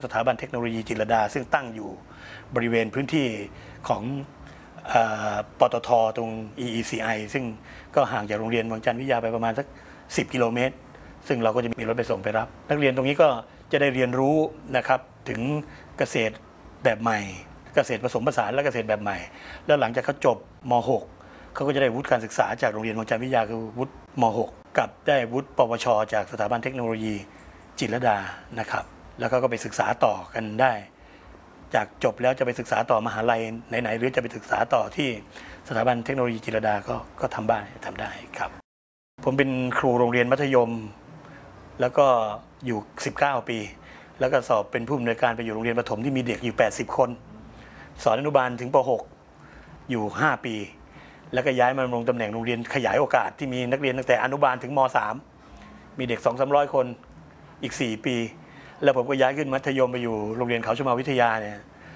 สถาบันเทคโนโลยีจิตรลดาซึ่งตั้งอยู่บริเวณพื้นที่ของปตท.ตรง EECI ซึ่งก็ห่างจากโรงเรียนวังจันทร์วิทยาไปประมาณสัก10 กิโลเมตรซึ่งเราก็จะมีรถไปส่งไปรับนักเรียนตรงนี้ก็จะได้เรียนรู้นะครับถึงเกษตรแบบใหม่เกษตรผสมผสานและเกษตรแบบใหม่แล้วหลังจากเขาจบม.6 เขาก็จะได้วุฒิการศึกษาจากโรงเรียนวังจันทร์วิทยาคือวุฒิม.6 กับได้วุฒิปวช.จากสถาบันเทคโนโลยีจิตรลดานะครับแล้วก็ไปศึกษาต่อกันได้จากจบแล้วจะไปศึกษาต่อมหาลัยไหนๆหรือจะไปศึกษาต่อที่สถาบันเทคโนโลยีจิตรลดาก็ทำได้ครับผมเป็นครูโรงเรียนมัธยมแล้วก็อยู่19 ปีแล้วก็สอบเป็นผู้อำนวยการไปอยู่โรงเรียนประถมที่มีเด็กอยู่80 คนสอนอนุบาลถึงป.6 อยู่5 ปีแล้วก็ย้ายมาดำรงตำแหน่งโรงเรียนขยายโอกาสที่มีนักเรียนตั้งแต่อนุบาลถึงม.3 มีเด็ก 200-300 คนอีก4 ปีแล้วผมก็ย้ายขึ้นมัธยมไปอยู่โรงเรียนเขาชมาวิทยาเนี่ย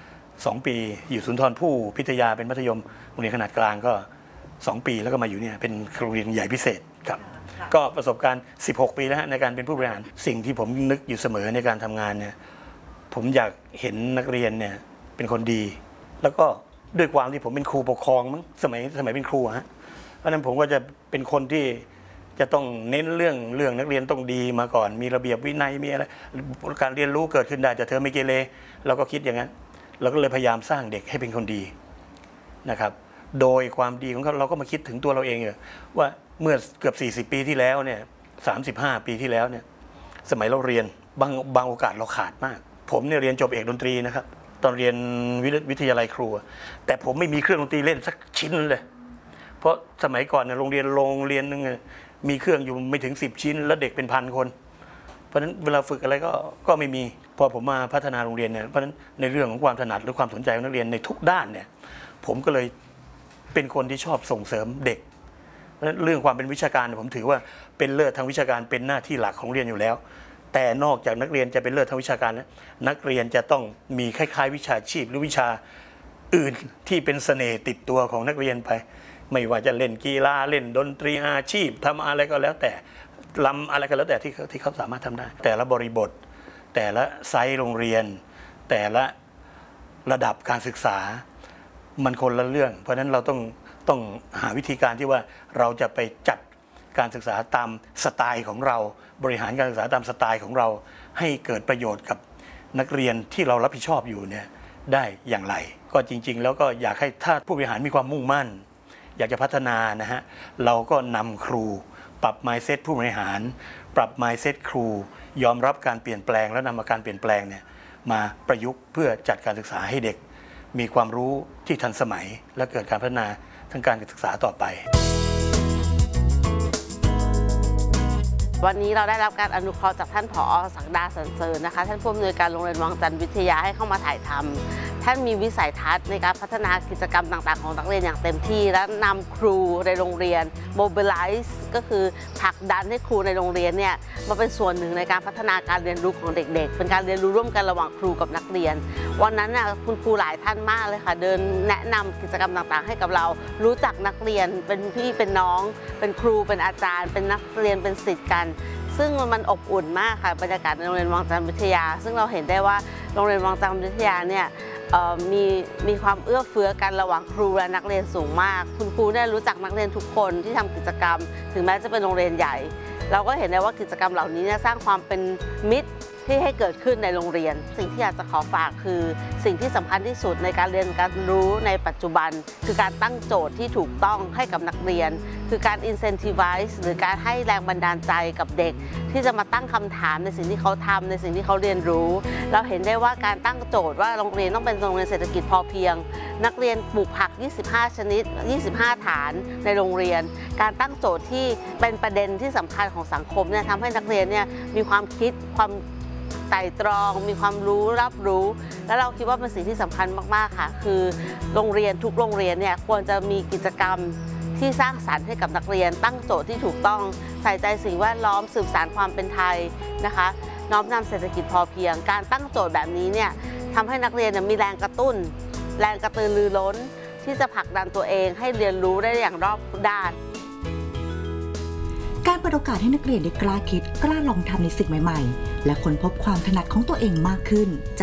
2 ปีอยู่สุนทรภู่พิทยาเป็นมัธยมโรงเรียนขนาดกลางก็2 ปีแล้วก็มาอยู่เนี่ยเป็นโรงเรียนใหญ่พิเศษครับก็ประสบการณ์16 ปีแล้วในการเป็นผู้บริหารสิ่งที่ผมนึกอยู่เสมอในการทำงานเนี่ยผมอยากเห็นนักเรียนเนี่ยเป็นคนดีแล้วก็ด้วยความที่ผมเป็นครูปกครองมั้งสมัยเป็นครูฮะเพราะนั้นผมก็จะเป็นคนที่จะต้องเน้นเรื่องนักเรียนต้องดีมาก่อนมีระเบียบวินัยมีอะไรการเรียนรู้เกิดขึ้นได้แต่เธอไม่เกเรเราก็คิดอย่างนั้นเราก็เลยพยายามสร้างเด็กให้เป็นคนดีนะครับโดยความดีของเขาเราก็มาคิดถึงตัวเราเองว่าเมื่อเกือบ40 ปีที่แล้วเนี่ย35 ปีที่แล้วเนี่ยสมัยเราเรียนบางโอกาสเราขาดมากผมเนี่ยเรียนจบเอกดนตรีนะครับตอนเรียนวิทยาลัยครูแต่ผมไม่มีเครื่องดนตรีเล่นสักชิ้นเลยเพราะสมัยก่อนเนี่ยโรงเรียนนึงมีเครื่องอยู่ไม่ถึง10 ชิ้นแล้วเด็กเป็น1,000 คนเพราะฉะนั้นเวลาฝึกอะไรก็ไม่มีพอผมมาพัฒนาโรงเรียนเนี่ยเพราะฉะนั้นในเรื่องของความถนัดหรือความสนใจของนักเรียนในทุกด้านเนี่ยผมก็เลยเป็นคนที่ชอบส่งเสริมเด็กเพราะฉะนั้นเรื่องความเป็นวิชาการผมถือว่าเป็นเลิศทางวิชาการเป็นหน้าที่หลักของเรียนอยู่แล้วแต่นอกจากนักเรียนจะเป็นเลิศทางวิชาการแล้วนักเรียนจะต้องมีคล้ายๆวิชาชีพหรือวิชาอื่นที่เป็นเสน่ห์ติดตัวของนักเรียนไปไม่ว่าจะเล่นกีฬาเล่นดนตรีอาชีพทำอะไรก็แล้วแต่ลำอะไรก็แล้วแต่ที่เขาสามารถทำได้แต่ละบริบทแต่ละไซส์โรงเรียนแต่ละระดับการศึกษามันคนละเรื่องเพราะฉะนั้นเราต้องหาวิธีการที่ว่าเราจะไปจัดการศึกษาตามสไตล์ของเราบริหารการศึกษาตามสไตล์ของเราให้เกิดประโยชน์กับนักเรียนที่เรารับผิดชอบอยู่เนี่ยได้อย่างไรก็จริงๆแล้วก็อยากให้ถ้าผู้บริหารมีความมุ่งมั่นอยากจะพัฒนานะฮะเราก็นำครูปรับ mindset ผู้บริหารปรับ mindset ครูยอมรับการเปลี่ยนแปลงแล้วนำมาการเปลี่ยนแปลงเนี่ยมาประยุกต์เพื่อจัดการศึกษาให้เด็กมีความรู้ที่ทันสมัยและเกิดการพัฒนาทางการศึกษาต่อไปวันนี้เราได้รับการอนุเคราะห์จากท่านผอ.ศักดาสันเสริญนะคะท่านผู้อำนวยการโรงเรียนวังจันทร์วิทยาให้เข้ามาถ่ายทำท่านมีวิสัยทัศน์ในการพัฒนากิจกรรมต่างๆของนักเรียนอย่างเต็มที่และนำครูในโรงเรียน mobilize ก็คือผลักดันให้ครูในโรงเรียนเนี่ยมาเป็นส่วนหนึ่งในการพัฒนาการเรียนรู้ของเด็กๆเป็นการเรียนรู้ร่วมกันระหว่างครูกับนักเรียนวันนั้นน่ะคุณครูหลายท่านมากเลยค่ะเดินแนะนำกิจกรรมต่างๆให้กับเรารู้จักนักเรียนเป็นพี่เป็นน้องเป็นครูเป็นอาจารย์เป็นนักเรียนเป็นศิษย์กันซึ่งมันอบอุ่นมากค่ะบรรยากาศในโรงเรียนวังจันทร์วิทยาซึ่งเราเห็นได้ว่าโรงเรียนวังจันทร์วิทยาเนี่ยมีความเอื้อเฟื้อกันระหว่างครูและนักเรียนสูงมากคุณครูเนี่ยรู้จักนักเรียนทุกคนที่ทำกิจกรรมถึงแม้จะเป็นโรงเรียนใหญ่เราก็เห็นได้ว่ากิจกรรมเหล่านี้เนี่ยสร้างความเป็นมิตรที่ให้เกิดขึ้นในโรงเรียนสิ่งที่อยากจะขอฝากคือสิ่งที่สำคัญที่สุดในการเรียนการรู้ในปัจจุบันคือการตั้งโจทย์ที่ถูกต้องให้กับนักเรียนคือการ incentivize หรือการให้แรงบันดาลใจกับเด็กที่จะมาตั้งคำถามในสิ่งที่เขาทำในสิ่งที่เขาเรียนรู้เราเห็นได้ว่าการตั้งโจทย์ว่าโรงเรียนต้องเป็นโรงเรียนเศรษฐกิจพอเพียงนักเรียนปลูกผัก25 ชนิด25 ฐานในโรงเรียนการตั้งโจทย์ที่เป็นประเด็นที่สำคัญของสังคมเนี่ยทำให้นักเรียนเนี่ยมีความคิดความไตร่ตรองมีความรู้รับรู้และเราคิดว่าเป็นสิ่งที่สำคัญมากๆค่ะคือโรงเรียนทุกโรงเรียนเนี่ยควรจะมีกิจกรรมที่สร้างสรรค์ให้กับนักเรียนตั้งโจทย์ที่ถูกต้องใส่ใจสิ่งแวดล้อมสืบสานความเป็นไทยนะคะน้อมนำเศรษฐกิจพอเพียงการตั้งโจทย์แบบนี้เนี่ยทำให้นักเรียนมีแรงกระตุ้นแรงกระตือรือร้นที่จะผลักดันตัวเองให้เรียนรู้ได้อย่างรอบด้านการเปิดโอกาสให้นักเรียนได้กล้าคิดกล้าลองทำในสิ่งใหม่ๆและค้นพบความถนัดของตัวเองมากขึ้น